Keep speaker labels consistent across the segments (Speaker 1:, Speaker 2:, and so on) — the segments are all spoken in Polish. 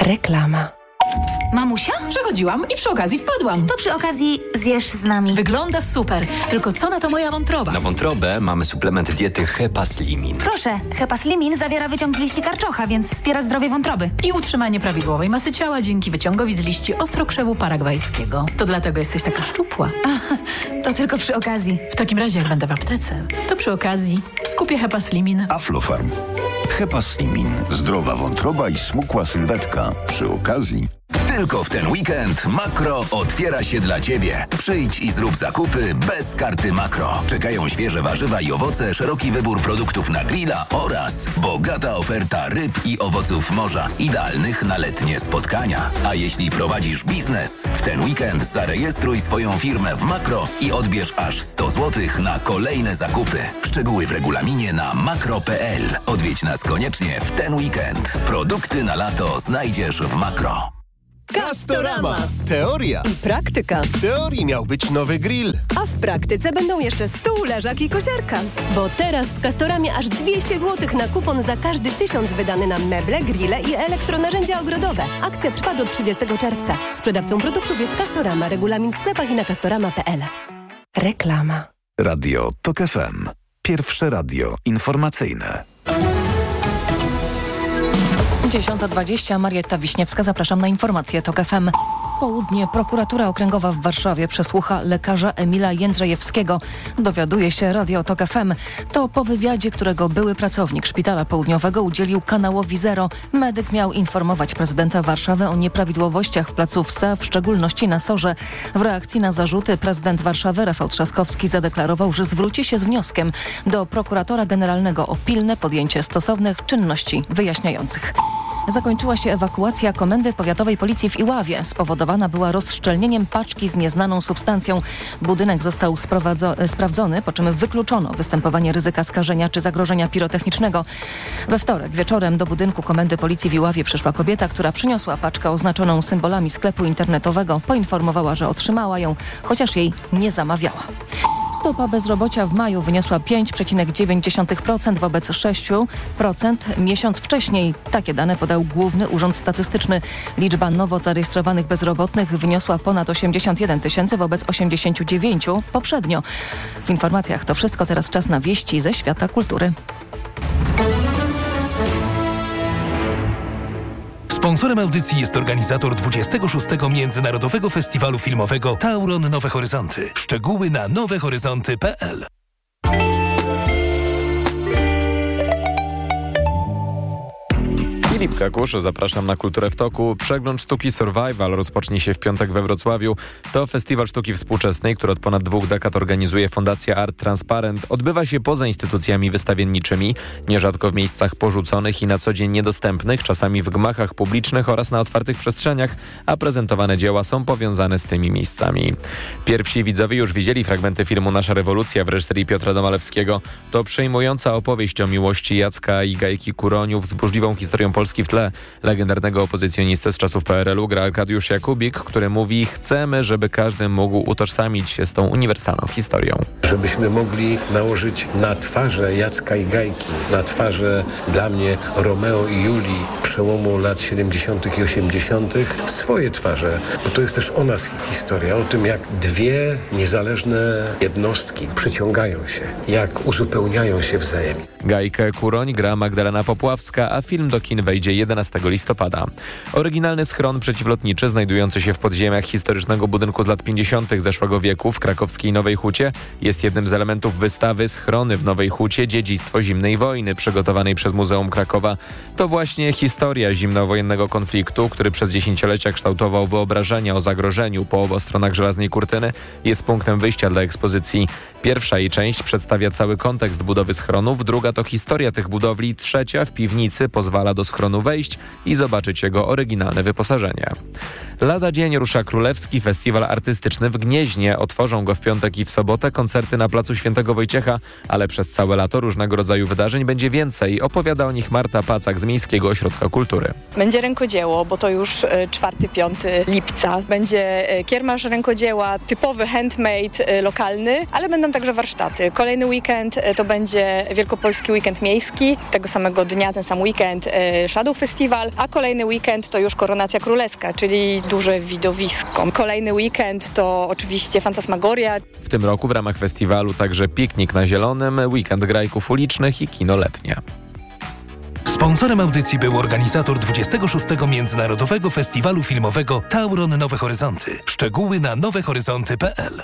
Speaker 1: Reklama.
Speaker 2: Mamusia? Przechodziłam i przy okazji wpadłam.
Speaker 3: To przy okazji zjesz z nami.
Speaker 2: Wygląda super, tylko co na to moja wątroba?
Speaker 4: Na wątrobę mamy suplement diety Hepaslimin.
Speaker 3: Proszę, Hepaslimin zawiera wyciąg z liści karczocha, więc wspiera zdrowie wątroby.
Speaker 2: I utrzymanie prawidłowej masy ciała dzięki wyciągowi z liści ostrokrzewu paragwajskiego. To dlatego jesteś taka szczupła.
Speaker 3: To tylko przy okazji.
Speaker 2: W takim razie, jak będę w aptece, to przy okazji kupię Hepaslimin.
Speaker 5: Aflofarm. Hepaslimin. Zdrowa wątroba i smukła sylwetka. Przy okazji.
Speaker 6: Tylko w ten weekend Makro otwiera się dla Ciebie. Przyjdź i zrób zakupy bez karty Makro. Czekają świeże warzywa i owoce, szeroki wybór produktów na grilla oraz bogata oferta ryb i owoców morza, idealnych na letnie spotkania. A jeśli prowadzisz biznes, w ten weekend zarejestruj swoją firmę w Makro i odbierz aż 100 zł na kolejne zakupy. Szczegóły w regulaminie na makro.pl. Odwiedź nas koniecznie w ten weekend. Produkty na lato znajdziesz w Makro.
Speaker 7: Castorama. Teoria
Speaker 8: i praktyka.
Speaker 7: W teorii miał być nowy grill,
Speaker 8: A w praktyce będą jeszcze stół, leżak i kosiarka. Bo teraz w Castoramie aż 200 zł na kupon za każdy 1000 wydany na meble, grille i elektronarzędzia ogrodowe. Akcja trwa do 30 czerwca. Sprzedawcą produktów jest Castorama. Regulamin w sklepach i na castorama.pl.
Speaker 1: Reklama.
Speaker 9: Radio TOK FM. Pierwsze radio informacyjne.
Speaker 10: 10:20, Marietta Wiśniewska, zapraszam na informacje TOK FM. W południe prokuratura okręgowa w Warszawie przesłucha lekarza Emila Jędrzejewskiego. Dowiaduje się Radio TOK FM. To po wywiadzie, którego były pracownik Szpitala Południowego udzielił kanałowi Zero. Medyk miał informować prezydenta Warszawy o nieprawidłowościach w placówce, w szczególności na SOR-ze. W reakcji na zarzuty prezydent Warszawy Rafał Trzaskowski zadeklarował, że zwróci się z wnioskiem do prokuratora generalnego o pilne podjęcie stosownych czynności wyjaśniających. Zakończyła się ewakuacja Komendy Powiatowej Policji w Iławie. Spowodowana była rozszczelnieniem paczki z nieznaną substancją. Budynek został sprawdzony, po czym wykluczono występowanie ryzyka skażenia czy zagrożenia pirotechnicznego. We wtorek wieczorem do budynku Komendy Policji w Iławie przyszła kobieta, która przyniosła paczkę oznaczoną symbolami sklepu internetowego. Poinformowała, że otrzymała ją, chociaż jej nie zamawiała. Stopa bezrobocia w maju wyniosła 5,9% wobec 6% miesiąc wcześniej. Takie dane podał Główny Urząd Statystyczny. Liczba nowo zarejestrowanych bezrobotnych wyniosła ponad 81 000 wobec 89 poprzednio. W informacjach to wszystko, teraz czas na wieści ze świata kultury.
Speaker 11: Sponsorem audycji jest organizator 26. Międzynarodowego Festiwalu Filmowego Tauron Nowe Horyzonty. Szczegóły na nowehoryzonty.pl.
Speaker 12: Filip Kakusz, zapraszam na Kulturę w Toku. Przegląd sztuki Survival rozpocznie się w piątek we Wrocławiu. To festiwal sztuki współczesnej, który od ponad 2 dekad organizuje Fundacja Art Transparent. Odbywa się poza instytucjami wystawienniczymi, nierzadko w miejscach porzuconych i na co dzień niedostępnych, czasami w gmachach publicznych oraz na otwartych przestrzeniach, a prezentowane dzieła są powiązane z tymi miejscami. Pierwsi widzowie już widzieli fragmenty filmu Nasza rewolucja w reżyserii Piotra Domalewskiego. To przejmująca opowieść o miłości Jacka i Gajki Kuroniów z burzliwą historią Polski w tle. Legendarnego opozycjonistę z czasów PRL-u gra Arkadiusz Jakubik, który mówi: chcemy, żeby każdy mógł utożsamić się z tą uniwersalną historią.
Speaker 13: Żebyśmy mogli nałożyć na twarze Jacka i Gajki, na twarze dla mnie Romeo i Julii przełomu lat 70. i 80. swoje twarze, bo to jest też o nas historia, o tym, jak dwie niezależne jednostki przyciągają się, jak uzupełniają się wzajemnie.
Speaker 12: Gajkę Kuroń gra Magdalena Popławska, a film do kin wejdzie 11 listopada. Oryginalny schron przeciwlotniczy znajdujący się w podziemiach historycznego budynku z lat 50. zeszłego wieku w krakowskiej Nowej Hucie jest jednym z elementów wystawy Schrony w Nowej Hucie – Dziedzictwo zimnej wojny przygotowanej przez Muzeum Krakowa. To właśnie historia zimnowojennego konfliktu, który przez dziesięciolecia kształtował wyobrażenia o zagrożeniu po obu stronach żelaznej kurtyny, jest punktem wyjścia dla ekspozycji. Pierwsza jej część przedstawia cały kontekst budowy schronów, druga to historia tych budowli, trzecia w piwnicy pozwala do schronu wejść i zobaczyć jego oryginalne wyposażenie. Lada dzień rusza Królewski Festiwal Artystyczny w Gnieźnie. Otworzą go w piątek i w sobotę koncerty na placu Świętego Wojciecha, ale przez całe lato różnego rodzaju wydarzeń będzie więcej. Opowiada o nich Marta Pacak z Miejskiego Ośrodka Kultury.
Speaker 14: Będzie rękodzieło, bo to już 4-5 lipca. Będzie kiermasz rękodzieła, typowy handmade lokalny, ale będą także warsztaty. Kolejny weekend to będzie Wielkopolski Weekend Miejski. Tego samego dnia, ten sam weekend, Shadow Festival, a kolejny weekend to już Koronacja Królewska, czyli duże widowisko. Kolejny weekend to oczywiście Fantasmagoria.
Speaker 12: W tym roku w ramach festiwalu także piknik na Zielonym, weekend grajków ulicznych i kino letnie.
Speaker 11: Sponsorem audycji był organizator 26. Międzynarodowego Festiwalu Filmowego Tauron Nowe Horyzonty. Szczegóły na nowehoryzonty.pl.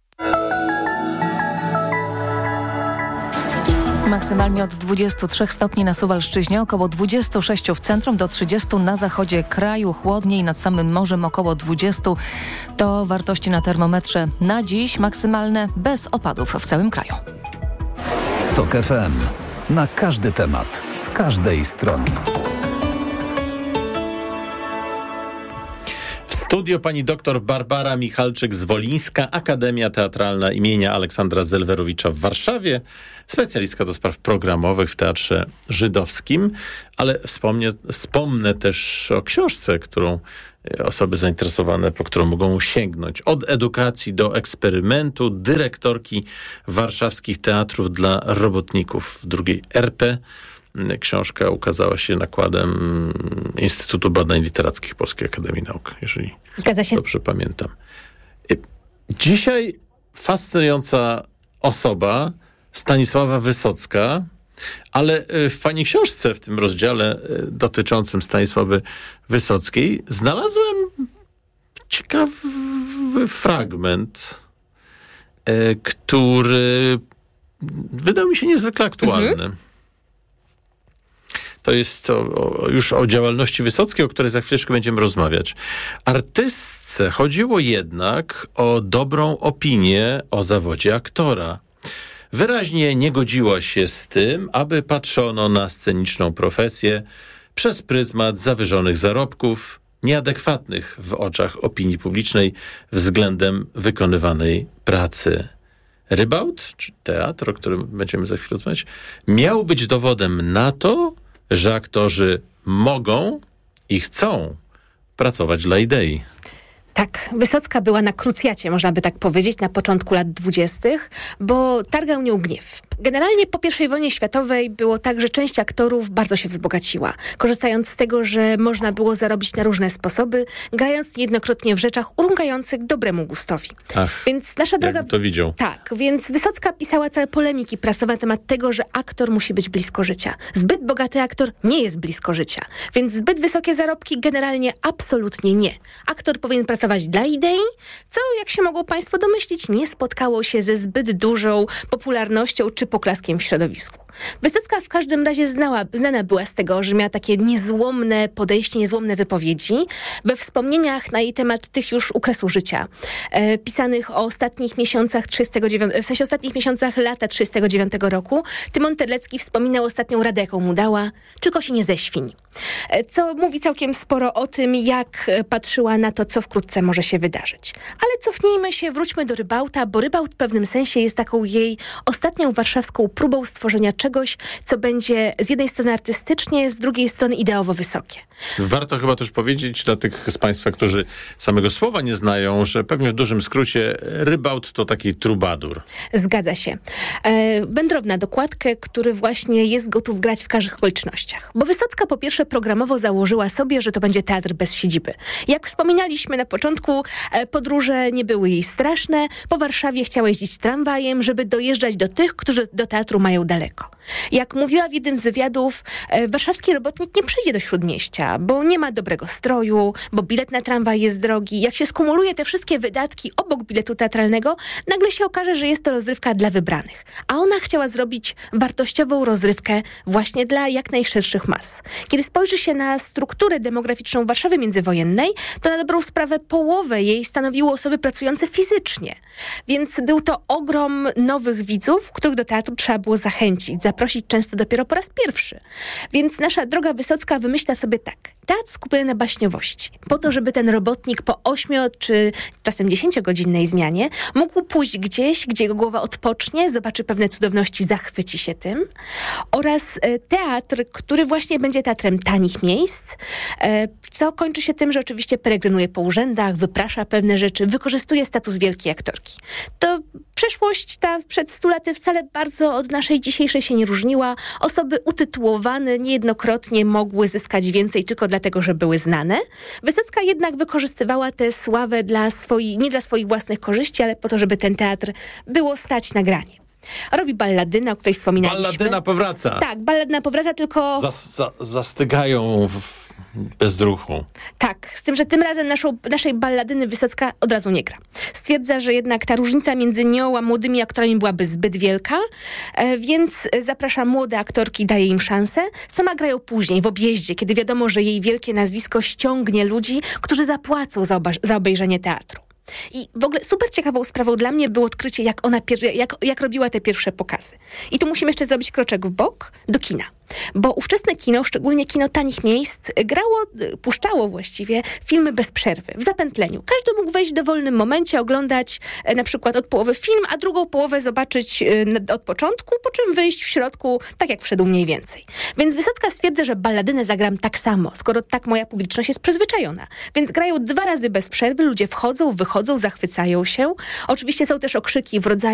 Speaker 10: Maksymalnie od 23 stopni na Suwalszczyźnie, około 26 w centrum, do 30 na zachodzie kraju, chłodniej nad samym morzem około 20. To wartości na termometrze na dziś, maksymalne bez opadów w całym kraju.
Speaker 9: TOK FM. Na każdy temat, z każdej strony.
Speaker 15: W studio pani doktor Barbara Michalczyk-Zwolińska, Akademia Teatralna imienia Aleksandra Zelwerowicza w Warszawie, specjalistka do spraw programowych w Teatrze Żydowskim, ale wspomnę też o książce, którą osoby zainteresowane, po którą mogą sięgnąć. Od edukacji do eksperymentu, dyrektorki warszawskich teatrów dla robotników w drugiej RP. Książka ukazała się nakładem Instytutu Badań Literackich Polskiej Akademii Nauk, jeżeli dobrze pamiętam. Dzisiaj fascynująca osoba, Stanisława Wysocka, ale w pani książce, w tym rozdziale dotyczącym Stanisławy Wysockiej, znalazłem ciekawy fragment, który wydał mi się niezwykle aktualny. To jest już o działalności Wysockiej, o której za chwileczkę będziemy rozmawiać. Artystce chodziło jednak o dobrą opinię o zawodzie aktora. Wyraźnie nie godziła się z tym, aby patrzono na sceniczną profesję przez pryzmat zawyżonych zarobków, nieadekwatnych w oczach opinii publicznej względem wykonywanej pracy. Rybałt, czy teatr, o którym będziemy za chwilę rozmawiać, miał być dowodem na to, że aktorzy mogą i chcą pracować dla idei.
Speaker 16: Tak, Wysocka była na krucjacie, można by tak powiedzieć, na początku lat 20., bo targał nią gniew. Generalnie po I wojnie światowej było tak, że część aktorów bardzo się wzbogaciła, korzystając z tego, że można było zarobić na różne sposoby, grając niejednokrotnie w rzeczach urągających dobremu gustowi. Więc nasza droga...
Speaker 15: to widział.
Speaker 16: Tak, więc Wysocka pisała całe polemiki prasowe na temat tego, że aktor musi być blisko życia. Zbyt bogaty aktor nie jest blisko życia, więc zbyt wysokie zarobki generalnie absolutnie nie. Aktor powinien pracować dla idei, co, jak się mogło państwo domyślić, nie spotkało się ze zbyt dużą popularnością czy poklaskiem w środowisku. Wysocka w każdym razie znana była z tego, że miała takie niezłomne podejście, niezłomne wypowiedzi. We wspomnieniach na jej temat tych już u kresu życia, pisanych o ostatnich miesiącach ostatnich miesiącach lata 1939 roku, Tymon Terlecki wspominał ostatnią radę, jaką mu dała: tylko się nie zeświń. Co mówi całkiem sporo o tym, jak patrzyła na to, co wkrótce może się wydarzyć. Ale cofnijmy się, wróćmy do Rybałta, bo Rybałt w pewnym sensie jest taką jej ostatnią warszawską próbą stworzenia czegoś, co będzie z jednej strony artystycznie, z drugiej strony ideowo wysokie.
Speaker 15: Warto chyba też powiedzieć dla tych z państwa, którzy samego słowa nie znają, że pewnie w dużym skrócie Rybałt to taki trubadur.
Speaker 16: Zgadza się. Wędrowna dokładkę, który właśnie jest gotów grać w każdych okolicznościach. Bo Wysocka po pierwsze programowo założyła sobie, że to będzie teatr bez siedziby. Jak wspominaliśmy na początku, podróże nie były jej straszne. Po Warszawie chciała jeździć tramwajem, żeby dojeżdżać do tych, którzy do teatru mają daleko. Jak mówiła w jednym z wywiadów, warszawski robotnik nie przyjdzie do Śródmieścia, bo nie ma dobrego stroju, bo bilet na tramwaj jest drogi. Jak się skumuluje te wszystkie wydatki obok biletu teatralnego, nagle się okaże, że jest to rozrywka dla wybranych. A ona chciała zrobić wartościową rozrywkę właśnie dla jak najszerszych mas. Kiedy spojrzy się na strukturę demograficzną Warszawy międzywojennej, to na dobrą sprawę połowę jej stanowiły osoby pracujące fizycznie. Więc był to ogrom nowych widzów, których do teatru trzeba było zachęcić, zaprosić często dopiero po raz pierwszy. Więc nasza droga Wysocka wymyśla sobie tak: Teatr skupiony na baśniowości. Po to, żeby ten robotnik po 8 czy czasem 10-godzinnej zmianie mógł pójść gdzieś, gdzie jego głowa odpocznie, zobaczy pewne cudowności, zachwyci się tym. Oraz teatr, który właśnie będzie teatrem tanich miejsc, co kończy się tym, że oczywiście peregrinuje po urzędach, wyprasza pewne rzeczy, wykorzystuje status wielkiej aktorki. To przeszłość ta przed 100 laty wcale bardzo od naszej dzisiejszej się nie różniła. Osoby utytułowane niejednokrotnie mogły zyskać więcej tylko dlatego, że były znane. Wysocka jednak wykorzystywała tę sławę nie dla swoich własnych korzyści, ale po to, żeby ten teatr było stać na granie. Robi balladynę, o której wspominaliśmy.
Speaker 15: Balladyna powraca.
Speaker 16: Tak, balladyna powraca, tylko...
Speaker 15: Zastygają bez ruchu.
Speaker 16: Tak, z tym, że tym razem naszej balladyny Wysocka od razu nie gra. Stwierdza, że jednak ta różnica między nią a młodymi aktorami byłaby zbyt wielka, więc zaprasza młode aktorki, daje im szansę. Sama grają później, w objeździe, kiedy wiadomo, że jej wielkie nazwisko ściągnie ludzi, którzy zapłacą za obejrzenie teatru. I w ogóle super ciekawą sprawą dla mnie było odkrycie, jak robiła te pierwsze pokazy. I tu musimy jeszcze zrobić kroczek w bok do kina. Bo ówczesne kino, szczególnie kino tanich miejsc, puszczało właściwie filmy bez przerwy, w zapętleniu. Każdy mógł wejść w dowolnym momencie, oglądać na przykład od połowy film, a drugą połowę zobaczyć od początku, po czym wyjść w środku, tak jak wszedł mniej więcej. Więc Wysocka stwierdza, że balladynę zagram tak samo, skoro tak moja publiczność jest przyzwyczajona. Więc grają 2 razy bez przerwy, ludzie wchodzą, wychodzą, zachwycają się. Oczywiście są też okrzyki w rodzaju